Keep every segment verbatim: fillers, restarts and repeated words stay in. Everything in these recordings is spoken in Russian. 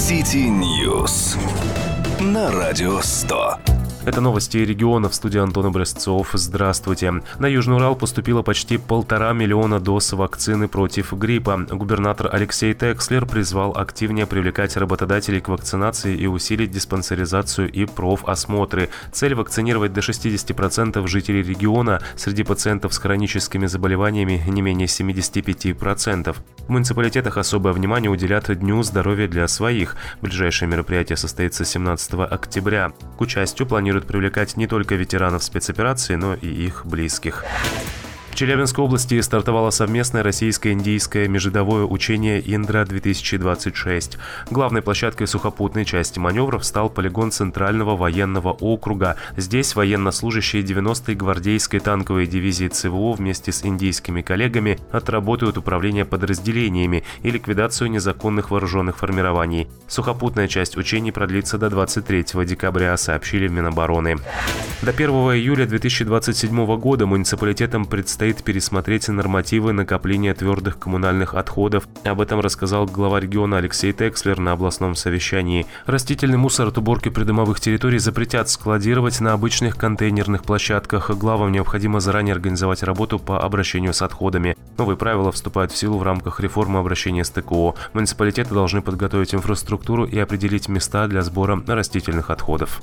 City News на Радио сто. Это новости регионов. В студии Антон Образцов. Здравствуйте. На Южный Урал поступило почти полтора миллиона доз вакцины против гриппа. Губернатор Алексей Текслер призвал активнее привлекать работодателей к вакцинации и усилить диспансеризацию и профосмотры. Цель – вакцинировать до шестидесяти процентов жителей региона. Среди пациентов с хроническими заболеваниями не менее семидесяти пяти процентов. В муниципалитетах особое внимание уделят Дню здоровья для своих. Ближайшее мероприятие состоится семнадцатого октября. К участию планируют привлекать не только ветеранов спецоперации, но и их близких. В Челябинской области стартовало совместное российско-индийское межвидовое учение «Индра-две тысячи двадцать шесть». Главной площадкой сухопутной части маневров стал полигон Центрального военного округа. Здесь военнослужащие девяностой гвардейской танковой дивизии ЦВО вместе с индийскими коллегами отработают управление подразделениями и ликвидацию незаконных вооруженных формирований. Сухопутная часть учений продлится до двадцать третьего декабря, сообщили в Минобороны. До первого июля две тысячи двадцать седьмого года муниципалитетам предстоит пересмотреть нормативы накопления твердых коммунальных отходов. Об этом рассказал глава региона Алексей Текслер на областном совещании. Растительный мусор от уборки придомовых территорий запретят складировать на обычных контейнерных площадках. Главам необходимо заранее организовать работу по обращению с отходами. Новые правила вступают в силу в рамках реформы обращения с ТКО. Муниципалитеты должны подготовить инфраструктуру и определить места для сбора растительных отходов.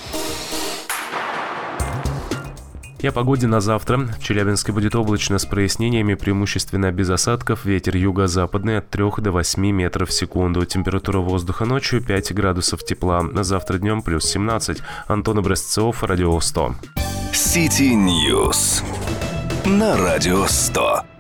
И о погоде на завтра. В Челябинске будет облачно с прояснениями, преимущественно без осадков. Ветер юго-западный от трёх до восьми метров в секунду. Температура воздуха ночью пять градусов тепла. На завтра днем плюс семнадцать. Антон Образцов, Радио сто. City News на Радио сто.